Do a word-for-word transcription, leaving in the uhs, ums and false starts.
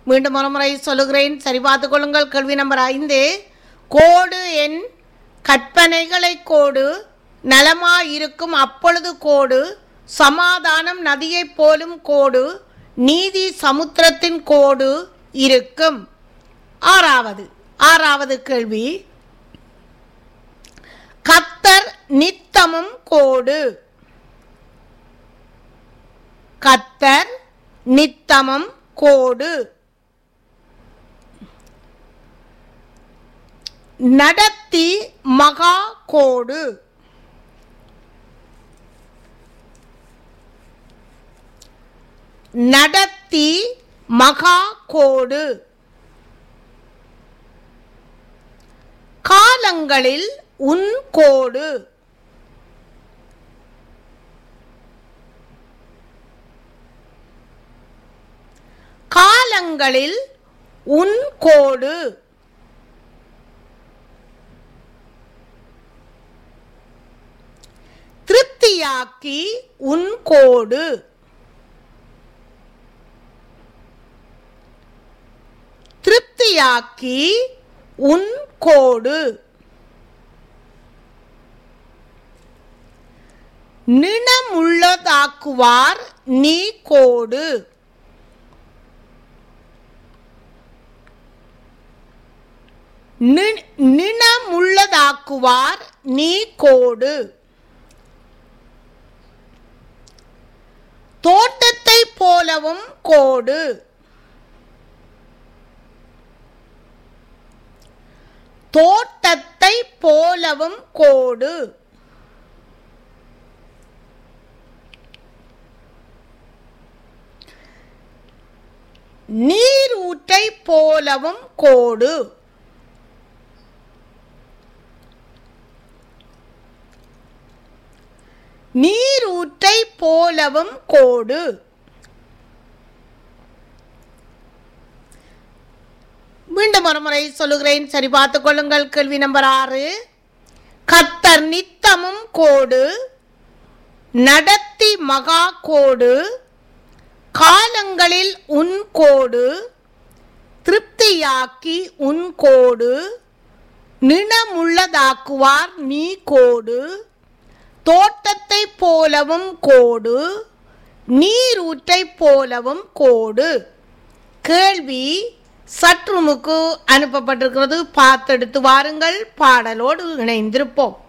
மீண்டும் ஒரு முறை சொல்லுகிறேன், சரி பார்த்து கொள்ளுங்கள். கேள்வி நம்பர் ஐந்து. கோடு என் கற்பனைகளை கோடு, நலமாயிருக்கும் அப்பொழுது கோடு, சமாதானம் நதியைப் போலும் கோடு, நீதி சமுத்திரத்தின் கோடு இருக்கும். ஆறாவது ஆறாவது கேள்வி. கத்தர் நித்தமும் கோடு. கத்தர் நித்தமும் கோடு. நடத்தி மகா கோடு. நடத்தி மகா கோடு. காலங்களில் உன் கோடு. காலங்களில் உன் கோடு. திருப்தியாக்கி உன் கோடு. திருப்தியாக்கி உன் கோடு. நிணமுள்ளதாக்குவார் நீ கோடு. நிணமுள்ளதாக்குவார் நீ கோடு. தோட்டத்தை போலவும் கோடு. தோட்டத்தை போலவும் கோடு. நீரூற்றை போலவும் கோடு. நீரூற்றை போலவும் கோடு. மீண்டும் ஒரு முறை சொல்லுகிறேன், சரி பார்த்துக் கொள்ளுங்கள். கேள்வி நம்பர் ஆறு. கத்தர் நித்தமும் கோடு, நடத்தி மகா கோடு, காலங்களில் உன் கோடு, திருப்தியாக்கி உன் கோடு, நிணமுள்ளதாக்குவார் நீ கோடு, தோட்டத்தை போலவும் கோடு, நீரூற்றை போலவும் கோடு. கேள்வி சற்றுமுக்கு அனுப்பப்பட்டிருக்கிறது, பார்த்தெடுத்து வாருங்கள். பாடலோடு இணைந்திருப்போம்.